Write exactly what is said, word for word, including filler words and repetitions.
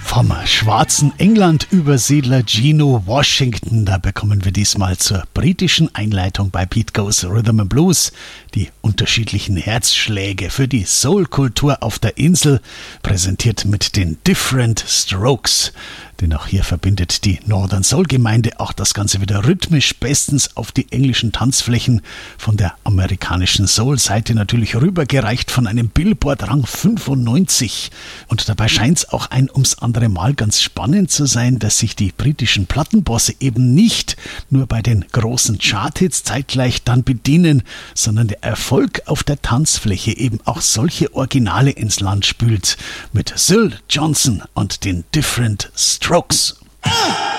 Vom schwarzen England-Übersiedler Geno Washington, da bekommen wir diesmal zur britischen Einleitung bei Pete Goes Rhythm and Blues die unterschiedlichen Herzschläge für die Soul-Kultur auf der Insel, präsentiert mit den Different Strokes. Denn auch hier verbindet die Northern Soul-Gemeinde auch das Ganze wieder rhythmisch bestens auf die englischen Tanzflächen, von der amerikanischen Soul-Seite natürlich rübergereicht von einem Billboard-Rang fünfundneunzig. Und dabei scheint es auch ein ums andere Mal ganz spannend zu sein, dass sich die britischen Plattenbosse eben nicht nur bei den großen Charthits zeitgleich dann bedienen, sondern der Erfolg auf der Tanzfläche eben auch solche Originale ins Land spült. Mit Syl Johnson und den Different Strokes. Ah!